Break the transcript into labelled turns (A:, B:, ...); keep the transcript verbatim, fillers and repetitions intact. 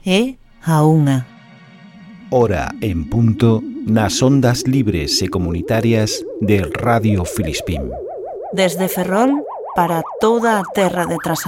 A: é a unha.
B: Hora en punto nas ondas libres e comunitarias de Radio Filispín.
A: Desde Ferrol para toda a terra de Trasanco.